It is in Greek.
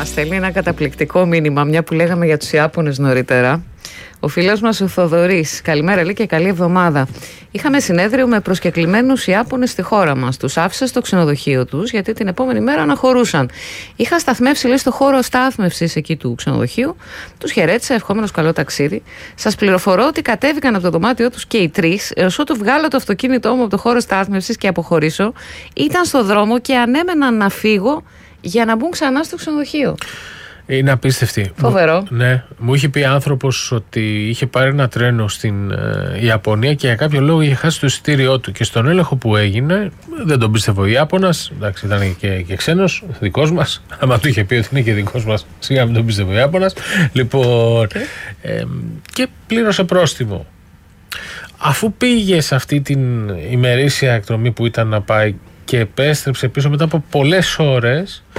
Μας στέλνει ένα καταπληκτικό μήνυμα, μια που λέγαμε για τους Ιάπωνες νωρίτερα. Ο φίλος μας ο Θοδωρής, καλημέρα λέει και καλή εβδομάδα. Είχαμε συνέδριο με προσκεκλημένους Ιάπωνες στη χώρα μας. Τους άφησα στο ξενοδοχείο τους γιατί την επόμενη μέρα αναχωρούσαν. Είχα σταθμεύσει λέει στο χώρο στάθμευσης εκεί του ξενοδοχείου. Τους χαιρέτησα, ευχόμενος καλό ταξίδι. Σας πληροφορώ ότι κατέβηκαν από το δωμάτιό τους και οι τρεις. Έως ότου βγάλω το αυτοκίνητό μου από το χώρο στάθμευσης και αποχωρήσω, ήταν στο δρόμο και ανέμεναν να φύγω για να μπουν ξανά στο ξενοδοχείο. Είναι απίστευτη. Φοβερό. Ναι. Μου είχε πει άνθρωπος ότι είχε πάρει ένα τρένο στην Ιαπωνία και για κάποιο λόγο είχε χάσει το εισιτήριό του. Και στον έλεγχο που έγινε, δεν τον πίστευε ο Ιάπωνας. Εντάξει, ήταν και ξένος, δικός μας. Άμα του είχε πει ότι είναι και δικός μας, σιγά μην τον πίστευε ο Ιάπωνας. Λοιπόν. Και πλήρωσε πρόστιμο. Αφού πήγε σε αυτή την ημερήσια εκδρομή που ήταν να πάει και επέστρεψε πίσω μετά από πολλές ώρες.